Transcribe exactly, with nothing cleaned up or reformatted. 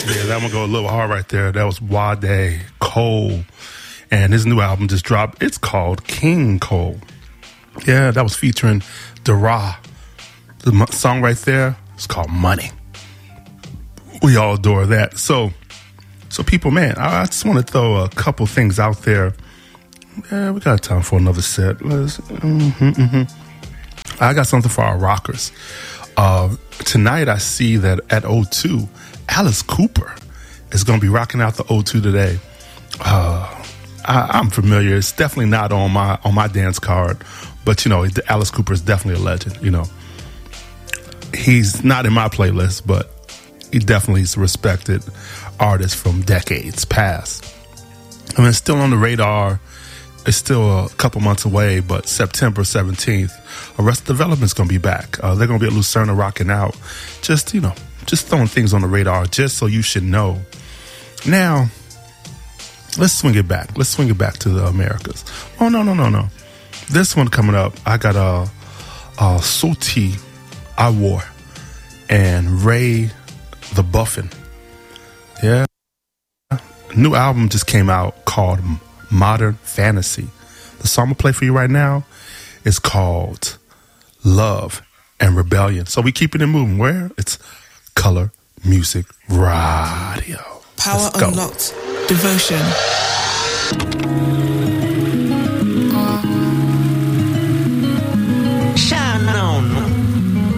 Yeah, that one go a little hard right there. That was Wade Cole. And his new album just dropped. It's called King Cole. Yeah, that was featuring Dara. The song right there is called Money. We all adore that. So, so people, man, I just want to throw a couple things out there. Yeah, we got time for another set. Let's, mm-hmm, mm-hmm. I got something for our rockers. Uh, tonight, I see that at O two, Alice Cooper is going to be rocking out the O two today. Uh, I, I'm familiar. It's definitely not on my on my dance card, but you know, Alice Cooper is definitely a legend. You know, he's not in my playlist, but he definitely is a respected artist from decades past. I mean, it's still on the radar. It's still a couple months away, but September seventeenth, Arrested Development's going to be back. Uh, they're going to be at Lucerna rocking out. Just, you know, just throwing things on the radar just so you should know. Now, let's swing it back. Let's swing it back to the Americas. Oh, no, no, no, no. This one coming up, I got a, a Soti Awor and Ray the Buffin. Yeah. New album just came out called Modern Fantasy. The song I'm gonna play for you right now is called Love and Rebellion. So we keeping it moving. Where? It's Color Music Radio. Power Unlocked. Devotion.